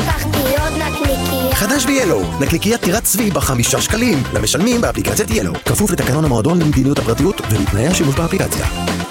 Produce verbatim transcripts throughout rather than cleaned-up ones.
לקחתי עוד נקניקיה. חדש ב-ילו, נקניקיית טירת צבי בחמישה שקלים, למשלמים באפליקציית ילו. כפוף לתקנון המועדון למדיניות הפרטיות ולתנאי השימוש באפליקציה.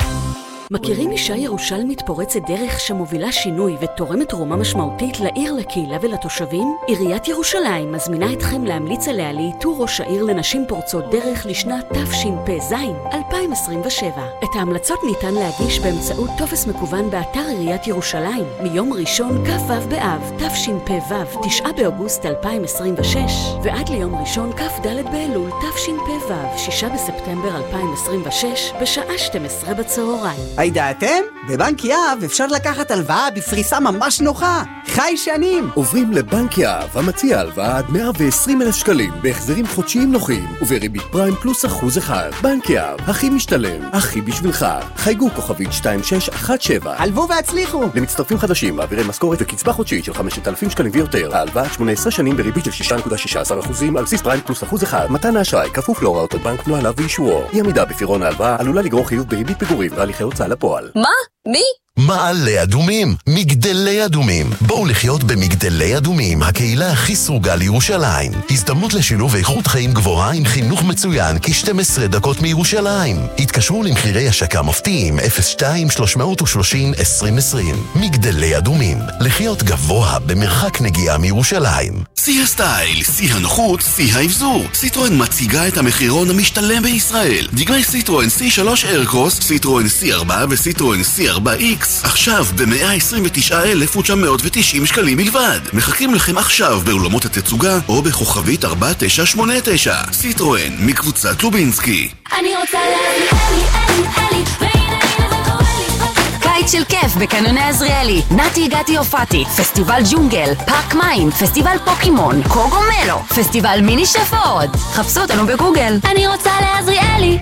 מכירים אישה ירושלמית פורצת דרך שמובילה שינוי ותורמת תרומה משמעותית לעיר, לקהילה ולתושבים? עיריית ירושלים מזמינה אתכם להמליץ עליה לאיתור ראש העיר לנשים פורצות דרך לשנת תשפ"ז אלפיים עשרים ושבע. את ההמלצות ניתן להגיש באמצעות טופס מקוון באתר עיריית ירושלים מיום ראשון כ"ו באב תשפ"ו תשעה באוגוסט אלפיים עשרים ושש ועד ליום ראשון כ"ד באלול תשפ"ו שישה בספטמבר אלפיים עשרים ושש בשעה שתים עשרה בצהריים. הידעתם? בבנק יהב אפשר לקחת הלוואה בפריסה ממש נוחה. חי שנים. עוברים לבנק יהב, המציע הלוואה עד מאה ועשרים אלף שקלים, בהחזרים חודשיים נוחים, ובריבית פריים פלוס אחוז אחד. בנק יהב, הכי משתלם, הכי בשבילך. חייגו כוכבית שתיים שש אחת שבע. הלוו והצליחו. למצטרפים חדשים, מעבירי משכורת וקצבה חודשית של חמשת אלפים שקלים ויותר. ההלוואה שמונה עשרה שנים בריבית של שש נקודה שש עשרה אחוזים על בסיס פריים פלוס אחוז אחד. מתן האשראי כפוף להוראות הבנק, נוהליו ואישורו. אי עמידה בפירעון ההלוואה עלולה לגרור חיוב בריבית פיגורים והליכי הוצאה לפועל. מה? מי? מעלה אדומים, מגדלי אדומים. בואו לחיות במגדלי אדומים, הקהילה הכי סרוגה לירושלים. הזדמנות לשילוב איכות חיים גבוהה עם חינוך מצוין כ-שתים עשרה דקות מירושלים. התקשרו למחירי השקה מפתיעים אפס שתיים שלוש שלושים עשרים עשרים. מגדלי אדומים, לחיות גבוה במרחק נגיעה מירושלים. שיא הסטייל, שיא הנוחות, שיא האבזור. סיטרואן מציגה את המחירון המשתלם בישראל. דגמי סיטרואן סי שלוש איירקרוס, סיטרואן סי ארבע וסיטרואן סי ארבע איקס עכשיו ב-מאה עשרים ותשעה אלף ותשע מאות ותשעים שקלים בלבד. מחכים לכם עכשיו באולמות התצוגה או בכוכבית ארבע תשע שמונה תשע. סיטרואן מקבוצת לובינסקי. אני רוצה להביא אלי, אלי, אלי, והנה הנה זה קורה לי. קיץ של כיף בקניוני עזריאלי. נתי הגעתי הופעתי, פסטיבל ג'ונגל, פארק מים, פסטיבל פוקימון, קוגומלו, פסטיבל מיני שף ועוד. חפשו אותנו בגוגל. אני רוצה לעזריאלי.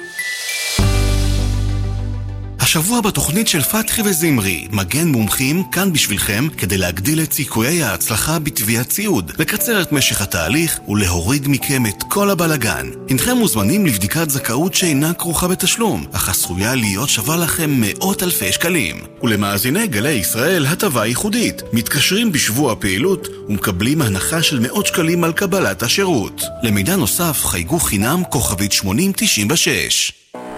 השבוע בתוכנית של פתחי וזמרי, מגן מומחים כאן בשבילכם כדי להגדיל את סיכויי ההצלחה בתביעת ציוד, לקצר את משך התהליך ולהוריד מכם את כל הבלגן. אינכם מוזמנים לבדיקת זכאות שאינה כרוכה בתשלום, אך עשויה להיות שווה לכם מאות אלפי שקלים. ולמאזיני גלי ישראל הטבה ייחודית, מתקשרים בשבוע פעילות ומקבלים הנחה של מאות שקלים על קבלת השירות. למידע נוסף חייגו חינם כוכבית שמונים תשעים ושש.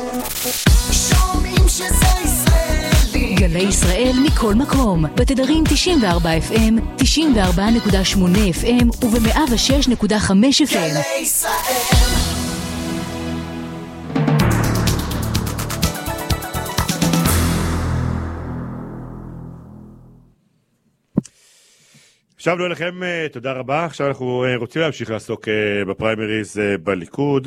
גלי ישראל מכל מקום, בתדרים תשעים וארבע אף אם, תשעים וארבע נקודה שמונה אף אם וב-מאה ושש נקודה חמש אף אם. גלי ישראל. שבנו אליכם, תודה רבה. עכשיו אנחנו רוצים להמשיך לעסוק בפריימריז בליכוד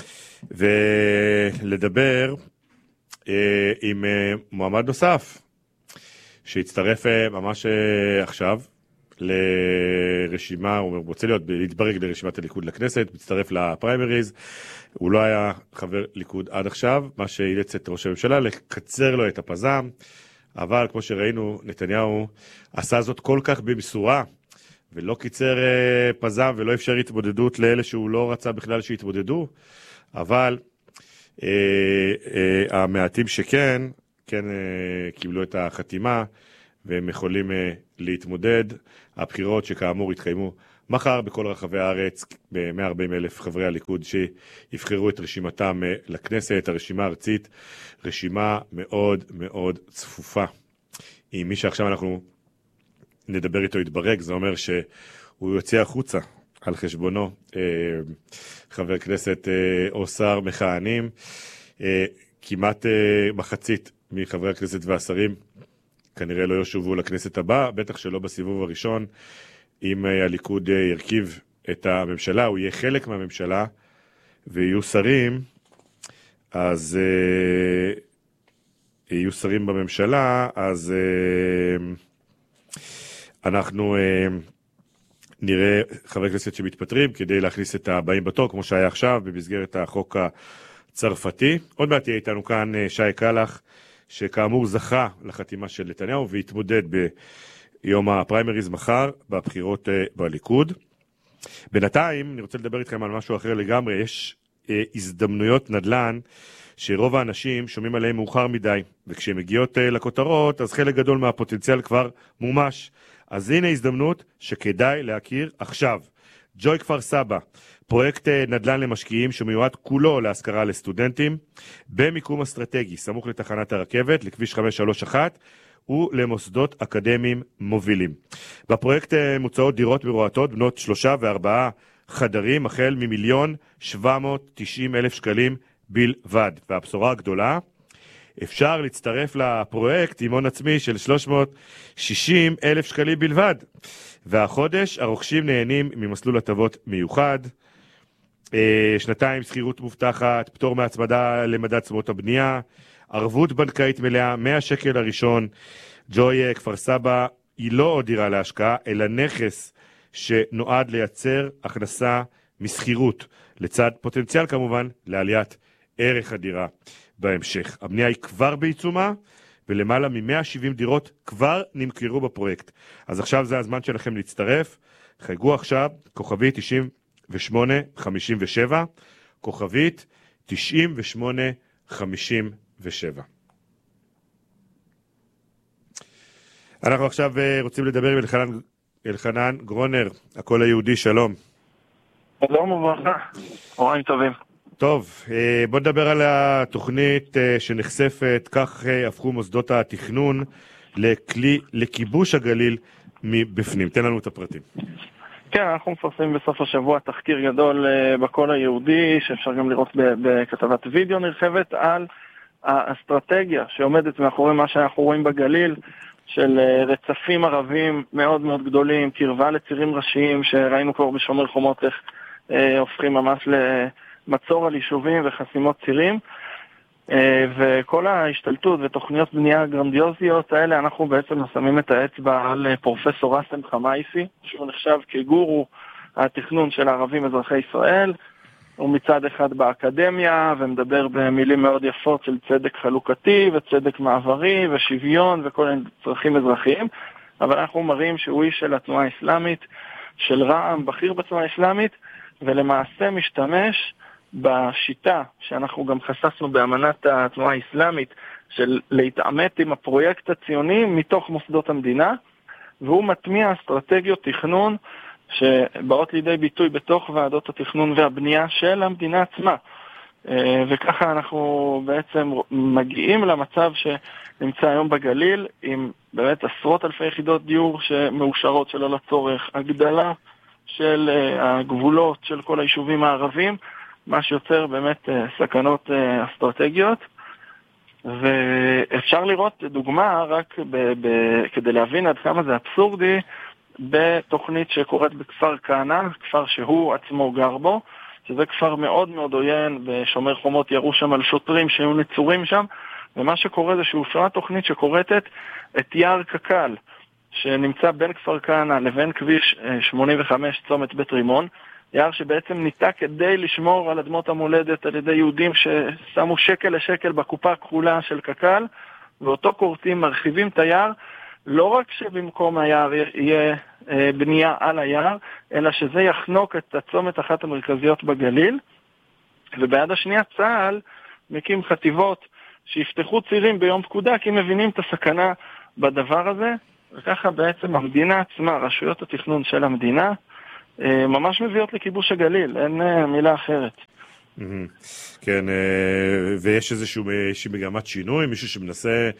ולדבר עם מועמד נוסף שהצטרף ממש עכשיו לרשימה, הוא רוצה להיות, להתברג לרשימת הליכוד לכנסת, מצטרף לפריימריז. הוא לא היה חבר ליכוד עד עכשיו, מה שאילץ את ראש הממשלה לקצר לו את הפזם, אבל כמו שראינו, נתניהו עשה זאת כל כך במשורה, ולא קיצר פזם ולא אפשר התמודדות לאלה שהוא לא רצה בכלל שיתמודדו, אבל אה, אה, המעטים שכן, כן אה, קיבלו את החתימה, והם יכולים אה, להתמודד. הבחירות שכאמור התקיימו מחר בכל רחבי הארץ, ב-מאה וארבעים אלף חברי הליכוד שיבחרו את רשימתם אה, לכנסת. הרשימה הארצית, רשימה מאוד מאוד צפופה. עם מי שעכשיו אנחנו נדבר איתו יתברג, זה אומר שהוא יוצא החוצה על חשבונו אה, חבר כנסת אה, או שר מכהנים. אה, כמעט אה, מחצית מחברי הכנסת והשרים כנראה לא יושבו לכנסת הבאה, בטח שלא בסיבוב הראשון. אם אה, הליכוד אה, ירכיב את הממשלה, הוא יהיה חלק מהממשלה ויהיו שרים, אז אה, יהיו שרים בממשלה, אז אה, אנחנו אה, נראה חברי כנסת שמתפטרים כדי להכניס את הבאים בתור, כמו שהיה עכשיו במסגרת החוק הצרפתי. עוד מעט יהיה איתנו כאן שי קלח, שכאמור זכה לחתימה של נתניהו והתמודד ביום הפריימריז מחר בבחירות בליכוד. בינתיים אני רוצה לדבר איתכם על משהו אחר לגמרי. יש אה, הזדמנויות נדל"ן שרוב האנשים שומעים עליהם מאוחר מדי, וכשהן מגיעות אה, לכותרות אז חלק גדול מהפוטנציאל כבר מומש. אז הנה הזדמנות שכדאי להכיר עכשיו. ג'וי כפר סבא, פרויקט נדל"ן למשקיעים שמיועד כולו להשכרה לסטודנטים, במיקום אסטרטגי, סמוך לתחנת הרכבת, לכביש חמש שלוש אחת, ולמוסדות אקדמיים מובילים. בפרויקט מוצעות דירות מרועטות, בנות שלושה וארבעה חדרים, החל ממיליון שבע מאות תשעים אלף שקלים בלבד. והבשורה הגדולה, אפשר להצטרף לפרויקט עם הון עצמי של שלוש מאות ושישים אלף שקלים בלבד. והחודש הרוכשים נהנים ממסלול הטבות מיוחד, שנתיים שכירות מובטחת, פטור מהצמדה למדד תשומות הבנייה, ערבות בנקאית מלאה, מאה שקל הראשון. ג'וי כפר סבא היא לא עוד דירה להשקעה, אלא נכס שנועד לייצר הכנסה מסחירות, לצד פוטנציאל כמובן לעליית ערך הדירה בהמשך. הבנייה היא כבר בעיצומה, ולמעלה מ-מאה ושבעים דירות כבר נמכרו בפרויקט. אז עכשיו זה הזמן שלכם להצטרף. חייגו עכשיו, כוכבית תשעים ושמונה חמישים ושבע, כוכבית תשעים ושמונה חמישים ושבע. אנחנו עכשיו רוצים לדבר עם אלחנן, אלחנן גרונר, הקול היהודי, שלום. שלום וברכה, אוריים טובים. טוב, בוא נדבר על התוכנית שנחשפת, כך הפכו מוסדות התכנון לכלי לכיבוש הגליל מבפנים. תן לנו את הפרטים. כן, אנחנו מפרסמים בסוף השבוע תחקיר גדול בקול היהודי, שאפשר גם לראות בכתבת וידאו נרחבת, על האסטרטגיה שעומדת מאחורי מה שאנחנו רואים בגליל, של רצפים ערבים מאוד מאוד גדולים, קרבה לצירים ראשיים, שראינו כבר בשומר חומות איך הופכים ממש למצור על יישובים וחסימות צירים, וכל ההשתלטות ותוכניות בנייה גרנדיוזיות האלה, אנחנו בעצם שמים את האצבע על פרופסור ראסם חמאיסי, שהוא נחשב כגורו התכנון של הערבים אזרחי ישראל. הוא מצד אחד באקדמיה ומדבר במילים מאוד יפות של צדק חלוקתי וצדק מעברי ושוויון וכל צרכים אזרחיים, אבל אנחנו מראים שהוא איש של התנועה האסלאמית, של רע"מ, בכיר בתנועה האסלאמית, ולמעשה משתמש בשיטה שאנחנו גם חשפנו באמנת התנועה האסלאמית, של להתעמת עם הפרויקט הציוני מתוך מוסדות המדינה, והוא מטמיע אסטרטגיות תכנון שבאות לידי ביטוי בתוך ועדות התכנון והבנייה של המדינה עצמה. וככה אנחנו בעצם מגיעים למצב שנמצא היום בגליל, עם באמת עשרות אלפי יחידות דיור שמאושרות שלא לצורך, הגדלה של הגבולות של כל היישובים הערבים, מה שיוצר באמת סכנות אסטרטגיות. ואפשר לראות דוגמה רק ב- ב- כדי להבין עד כמה זה אבסורדי, בתוכנית שקורית בכפר כנא, כפר שהוא עצמו גר בו, שזה כפר מאוד מאוד עוין, בשומר חומות ירו שם על שוטרים שהיו נצורים שם, ומה שקורה זה שהופרה תוכנית שקורטת את יער קק"ל, שנמצא בין כפר כנא לבין כביש שמונים וחמש צומת בית רימון, יער שבעצם ניתק כדי לשמור על אדמות המולדת על ידי יהודים ששמו שקל לשקל בקופה הכחולה של קק"ל, ואותו קורטים מרחיבים את היער, לא רק שבמקום היער יהיה בנייה על היער, אלא שזה יחנוק את הצומת אחת המרכזיות בגליל, וביד השנייה צה"ל מקים חטיבות שיפתחו צירים ביום פקודה, כי מבינים את הסכנה בדבר הזה, וככה בעצם המדינה עצמה, רשויות התכנון של המדינה, ממש מביאות לכיבוש הגליל, אין מילה אחרת. כן, ויש איזשהו מגמת שינוי, מישהו שמנסה,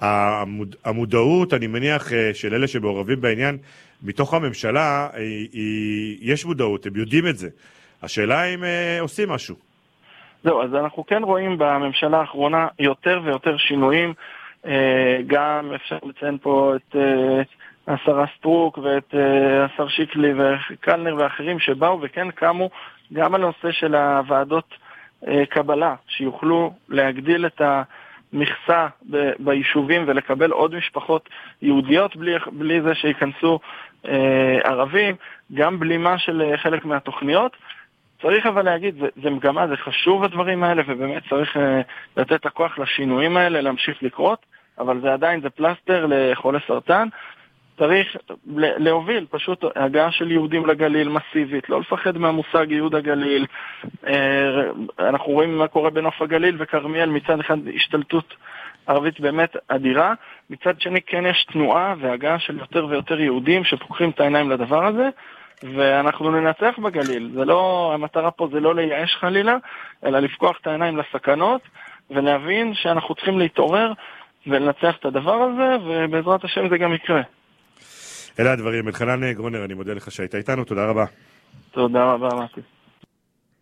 המודעות, אני מניח, של אלה שמעורבים בעניין, מתוך הממשלה, יש מודעות, הם יודעים את זה. השאלה אם עושים משהו. זהו, אז אנחנו כן רואים בממשלה האחרונה יותר ויותר שינויים, גם אפשר לציין פה את השרה סטרוק ואת השר שיקלי וקלנר ואחרים שבאו וכן קמו גם על הנושא של הוועדות קבלה, שיוכלו להגדיל את המכסה ב- ביישובים ולקבל עוד משפחות יהודיות בלי, בלי זה שיכנסו אה, ערבים, גם בלימה של חלק מהתוכניות. צריך אבל להגיד, זה, זה מגמה, זה חשוב הדברים האלה, ובאמת צריך אה, לתת את הכוח לשינויים האלה, להמשיך לקרות, אבל זה עדיין, זה פלסטר לחולי סרטן. צריך להוביל פשוט הגעה של יהודים לגליל מסיבית, לא לפחד מהמושג ייהוד הגליל. אנחנו רואים מה קורה בנוף הגליל וכרמיאל, מצד אחד השתלטות ערבית באמת אדירה, מצד שני כן יש תנועה והגעה של יותר ויותר יהודים שפוקחים את העיניים לדבר הזה, ואנחנו ננצח בגליל. זה לא, המטרה פה זה לא לייאש חלילה, אלא לפקוח את העיניים לסכנות, ולהבין שאנחנו צריכים להתעורר ולנצח את הדבר הזה, ובעזרת השם זה גם יקרה. אלה הדברים. אלחנן גרונר, אני מודה לך שהיית איתנו, תודה רבה. תודה רבה, מתי.